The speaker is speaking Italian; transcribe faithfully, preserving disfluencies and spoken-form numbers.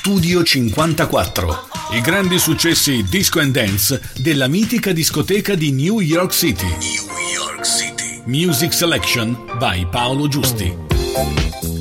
Studio cinquantaquattro. I grandi successi disco and dance della mitica discoteca di New York City. New York City. Music Selection by Paolo Giusti.